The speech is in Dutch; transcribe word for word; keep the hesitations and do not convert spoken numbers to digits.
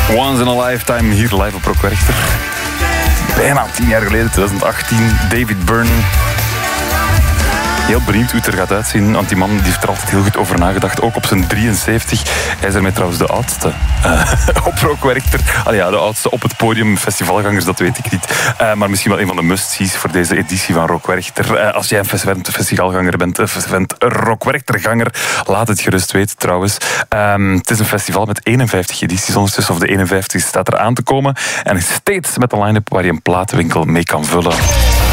Once in a Lifetime, hier live op Rock Werchter. Bijna tien jaar geleden, twintig achttien. David Byrne. Heel benieuwd hoe het er gaat uitzien, want die man die heeft er altijd heel goed over nagedacht. Ook op zijn drieënzeventig. Hij is ermee trouwens de oudste uh, op Rock Werchter. Allee, ja, de oudste op het podium. Festivalgangers, dat weet ik niet. Uh, maar misschien wel een van de must-sees voor deze editie van Rock Werchter. Uh, als jij een festival, festivalganger bent, een Rock Werchterganger, laat het gerust weten trouwens. Um, het is een festival met eenenvijftig edities ondertussen, of de eenenvijftigste staat er aan te komen. En steeds met een line-up waar je een platenwinkel mee kan vullen.